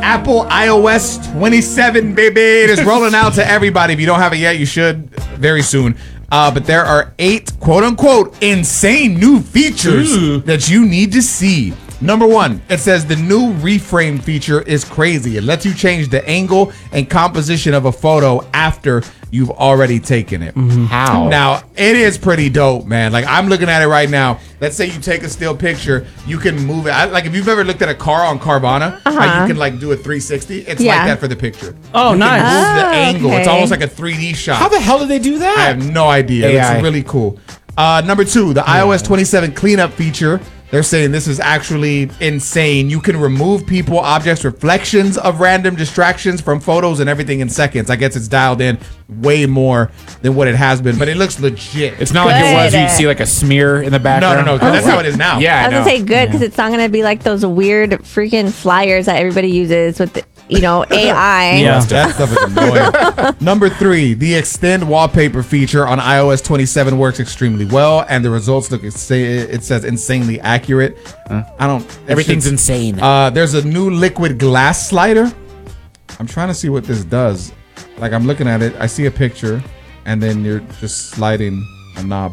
Apple iOS 27, baby. It is rolling out to everybody. If you don't have it yet, you should very soon. But there are 8 quote-unquote insane new features that you need to see. Number 1, it says the new reframe feature is crazy. It lets you change the angle and composition of a photo after you've already taken it. How? Now, it is pretty dope, man. Like, I'm looking at it right now. Let's say you take a still picture, you can move it. Like, if you've ever looked at a car on Carvana, how you can, like, do a 360, it's like that for the picture. Oh, you nice. can move the angle. It's okay. almost like a 3D shot. How the hell did they do that? I have no idea. AI. It's really cool. Number 2, the iOS 27 cleanup feature. They're saying this is actually insane. You can remove people, objects, reflections of random distractions from photos and everything in seconds. I guess it's dialed in way more than what it has been, but it looks legit. It's not like it was. Good. You'd see like a smear in the No, background. no, no. 'Cause that's how it is now. Yeah, I was gonna say good because it's not gonna be like those weird freaking flyers that everybody uses with, AI. Yeah. That stuff is annoying. Number 3, the extend wallpaper feature on iOS 27 works extremely well, and the results look, it says insanely accurate. Everything's insane. There's a new liquid glass slider. I'm trying to see what this does. Like, I'm looking at it, I see a picture, and then you're just sliding a knob.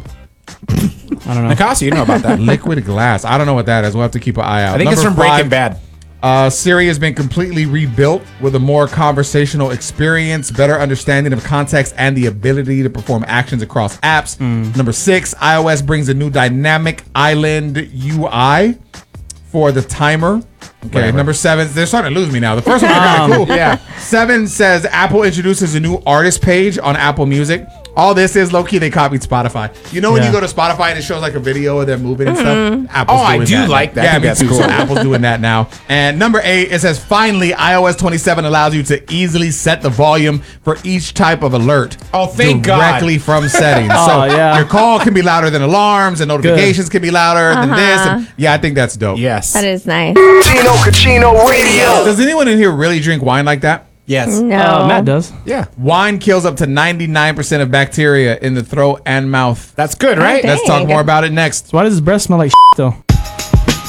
I don't know. Nakasi, you know about that. Liquid glass. I don't know what that is. We'll have to keep an eye out. I think it's Number from 5, Breaking Bad. Siri has been completely rebuilt with a more conversational experience, better understanding of context, and the ability to perform actions across apps. Number 6, iOS brings a new dynamic island UI for the timer. Okay, Whatever. number 7, they're starting to lose me now. The first one is kind of cool. Yeah. 7 says Apple introduces a new artist page on Apple Music. All this is low-key, they copied Spotify. You know when Yeah. you go to Spotify and it shows like a video of them moving and stuff? Apple's Oh, I doing do that. like that. I Yeah, think me that's too. cool. So Apple's doing that now. And number 8, it says finally iOS 27 allows you to easily set the volume for each type of alert. Oh, thank God. Directly from settings. Oh, So yeah. your call can be louder than alarms, and notifications can be louder than this. And yeah, I think that's dope. Yes. That is nice. Tino Cucino Radio. Does anyone in here really drink wine like that? Yes. No. Matt does. Yeah. Wine kills up to 99% of bacteria in the throat and mouth. That's good, right? Okay. Let's talk more about it next. So why does his breath smell like though?